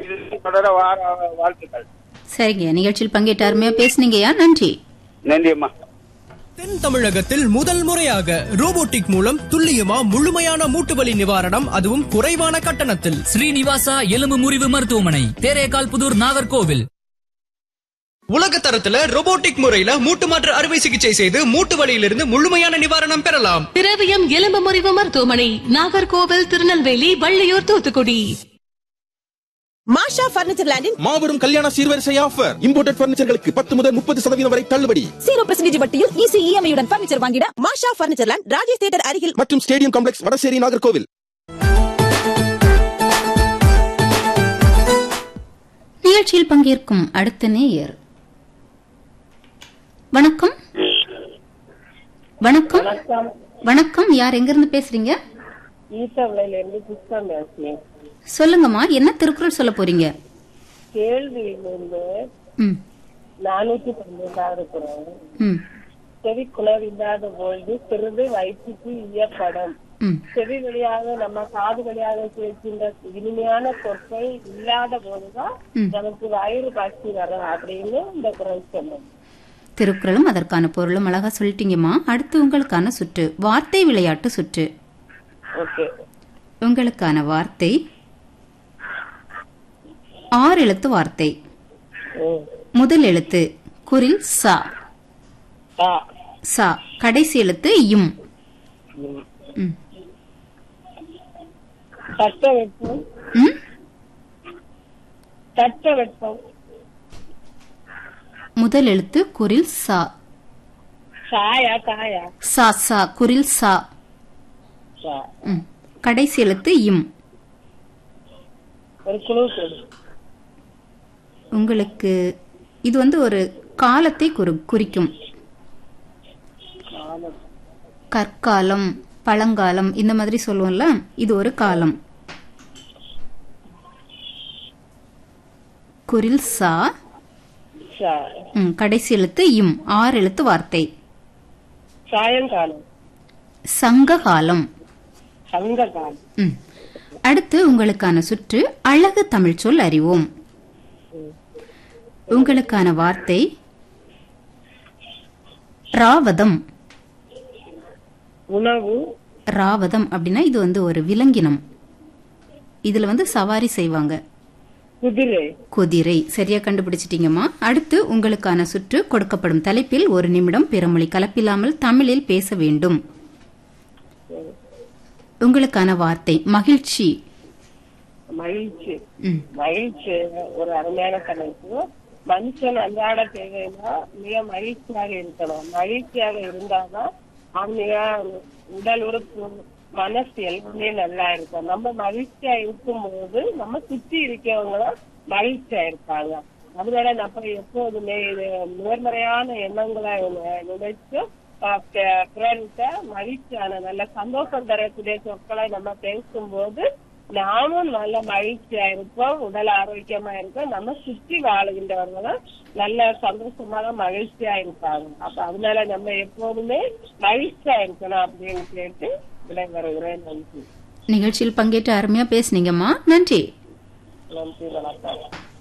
தொடர வாழ்த்துக்கள். சரிங்க, நிகழ்ச்சியில் பங்கேற்ற அருமையா பேசுனீங்கயா, நன்றி. நன்றி அம்மா. தென் தமிழகத்தில் முதல் முறையாக ரோபோட்டிக் மூலம் துல்லியமா முழுமையான மூட்டுவலி நிவாரணம், அதுவும் குறைவான கட்டணத்தில். ஸ்ரீனிவாசா எலும்பு முறிவு மருத்துவமனை, தேரேகால் புதூர், நாகர்கோவில். உலக தரத்துல ரோபோட்டிக் முறையில மூட்டு மாற்று அறுவை சிகிச்சை செய்து மூட்டு வலியிலிருந்து முழுமையான நிவாரணம் பெறலாம். திரவியம் எலும்பு முறிவு மருத்துவமனை, நாகர்கோவில், திருநெல்வேலி, வள்ளியூர், தூத்துக்குடி. மாஷா பர்னிச்சர் லேண்டின் மாபெரும் கல்யாண சீர்வரிசை ஆஃபர். இம்போர்ட்டட் பர்னிச்சர்களுக்கு 10 முதல் 30% வரை தள்ளுபடி. 0% வட்டியில் ஈஸி இஎம்ஐ உடன் பர்னிச்சர் வாங்கிட மாஷா பர்னிச்சர் லேண்ட், ராஜேஷ் தியேட்டர் அருகில் மற்றும் ஸ்டேடியம் காம்ப்ளெக்ஸ், வடசேரி, நாகர்கோவில். நிகழ்ச்சியில் பங்கேற்கும் அடுத்த நேயர். வணக்கம். வணக்கம். வணக்கம், யார் எங்கிருந்து பேசுறீங்க? சொல்லுங்கம்மா, என்ன திருக்குறள் சொல்ல போறீங்க? கேள்வியிலிருந்து 412 குறள். செவி குணவில்லாத பொழுது சிறிது வயிற்றுக்கு ஈயப்படும். செவி வழியாக நம்ம காது வழியாக கேட்கின்ற இனிமையான சொற்கள் இல்லாத போதுதான் நமக்கு வயிறு பசி வரும் அப்படின்னு இந்த குறள் சொல்லும். திருக்குறளும் அதற்கான பொருளும் அழகா சொல்லிட்டீங்கம்மா. அடுத்து உங்களுக்கான சுற்று, வார்த்தை விளையாட்டு சுற்று. உங்களுக்கான வார்த்தை 6 எழுத்து வார்த்தை. முதல் எழுத்து குரில் சா. சா. கடைசி எழுத்து இம். முதல் எழுத்து குரில் சா. சா சா குரில் சா. கடைசி எழுத்து இம். உங்களுக்கு இது ஒரு காலத்தை குறிக்கும். கற்காலம், பழங்காலம், இந்த மாதிரி சொல்லுவோம்ல, இது ஒரு காலம். குரில் சா. கடைசி எழுத்து இம். 6 எழுத்து வார்த்தை. சாயங்காலம், சங்ககாலம். அடுத்து உங்களுக்கான சுற்று, அழகு தமிழ் சொல் அறிவோம். உங்களுக்கான வார்த்தை ராவதம். உணவு. ராவதம் அப்படின்னா இது ஒரு விலங்கினம். இதுல சவாரி செய்வாங்க. குதிரை. சரியா கண்டுபிடிச்சிட்டீங்கம்மா. அடுத்து உங்களுக்கான சுற்று, கொடுக்கப்படும் தலைப்பில் 1 நிமிடம் பிறமொழி கலப்பில்லாமல் தமிழில் பேச வேண்டும். உங்களுக்கான வார்த்தை மகிழ்ச்சி. மகிழ்ச்சி ஒரு அருமையான தலைப்பு. மனுஷன் அன்றாட தேவைன்னா மிக மகிழ்ச்சியாக இருக்கணும். மகிழ்ச்சியாக இருந்தாதான் அவங்க உடல் உறுப்பு, மனசு எல்லாமே நல்லா இருக்கும். நம்ம மகிழ்ச்சியா இருக்கும் போது நம்ம சுற்றி இருக்கவங்களும் மகிழ்ச்சியா இருப்பாங்க. அதனால நம்ம எப்போதுமே நேர்மறையான எண்ணங்களை நினைச்சு பிறர்கிட்ட மகிழ்ச்சியான நல்ல சந்தோஷம் தரக்கூடிய சொற்களை நம்ம பேசும்போது நாமும் நல்ல மகிழ்ச்சியா இருப்போம், உடல் ஆரோக்கியமா இருப்போம். நம்ம சுற்றி வாழுகின்றவர்களும் நல்ல சந்தோஷமாக மகிழ்ச்சியா இருப்பாங்க. அப்ப அதனால நம்ம எப்போதுமே மகிழ்ச்சியா இருக்கணும் அப்படின்னு கேட்டு விடைபெறுகிறேன். நன்றி. நிகழ்ச்சியில் பங்கேற்று அருமையா பேசுனீங்கம்மா. நன்றி. நன்றி, வணக்கம்.